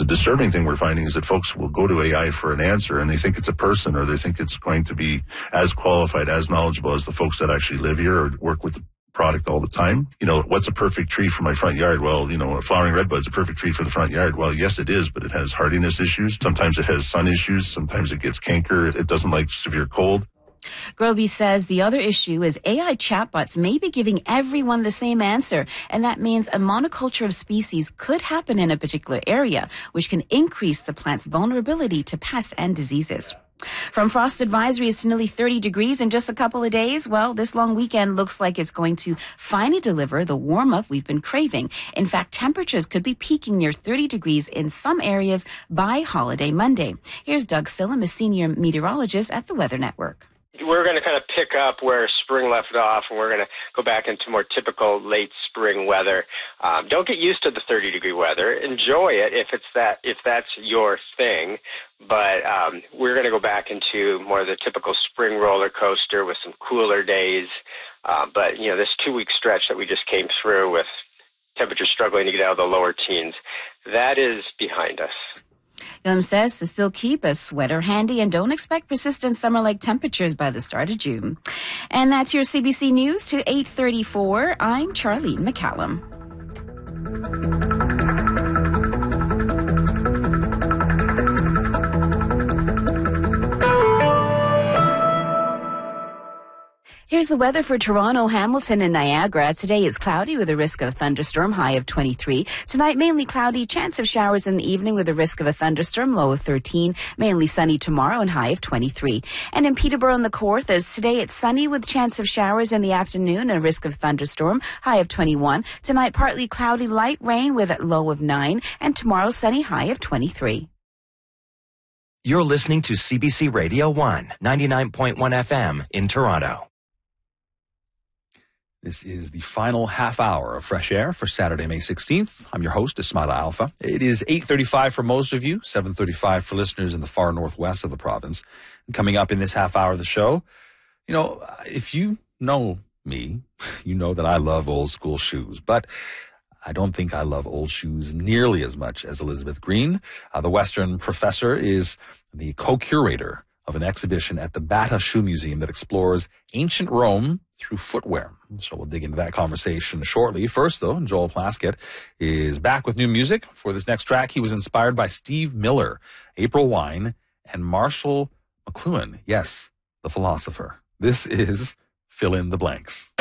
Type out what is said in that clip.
disturbing thing we're finding is that folks will go to AI for an answer and they think it's a person, or they think it's going to be as qualified, as knowledgeable as the folks that actually live here or work with the product all the time. What's a perfect tree for my front yard? Well, a flowering redbud's a perfect tree for the front yard. Well, yes, it is, but it has hardiness issues. Sometimes it has sun issues. Sometimes it gets canker. It doesn't like severe cold. Groby says the other issue is AI chatbots may be giving everyone the same answer, and that means a monoculture of species could happen in a particular area, which can increase the plant's vulnerability to pests and diseases. From frost advisories to nearly 30 degrees in just a couple of days, well, this long weekend looks like it's going to finally deliver the warm-up we've been craving. In fact, temperatures could be peaking near 30 degrees in some areas by holiday Monday. Here's Doug Sillam, a senior meteorologist at the Weather Network. We're going to kind of pick up where spring left off, and we're going to go back into more typical late spring weather. Don't get used to the 30-degree weather. Enjoy it if that's your thing. But we're going to go back into more of the typical spring roller coaster with some cooler days. But this 2-week stretch that we just came through with temperatures struggling to get out of the lower teens, that is behind us. Sillam says to still keep a sweater handy and don't expect persistent summer-like temperatures by the start of June. And that's your CBC News to 8:34. I'm Charlene McCallum. Here's the weather for Toronto, Hamilton, and Niagara. Today is cloudy with a risk of a thunderstorm, high of 23. Tonight, mainly cloudy, chance of showers in the evening with a risk of a thunderstorm, low of 13. Mainly sunny tomorrow and high of 23. And in Peterborough and the Kawarthas, today it's sunny with chance of showers in the afternoon and a risk of thunderstorm, high of 21. Tonight, partly cloudy, light rain with a low of 9. And tomorrow, sunny, high of 23. You're listening to CBC Radio 1, 99.1 FM in Toronto. This is the final half hour of Fresh Air for Saturday, May 16th. I'm your host, Ismaila Alfa. It is 8:35 for most of you, 7:35 for listeners in the far northwest of the province. And coming up in this half hour of the show, if you know me, you know that I love old school shoes, but I don't think I love old shoes nearly as much as Elizabeth Green. The Western professor is the co-curator of an exhibition at the Bata Shoe Museum that explores ancient Rome through footwear. So we'll dig into that conversation shortly. First, though, Joel Plaskett is back with new music. For this next track, he was inspired by Steve Miller, April Wine, and Marshall McLuhan. Yes, the philosopher. This is Fill in the Blanks.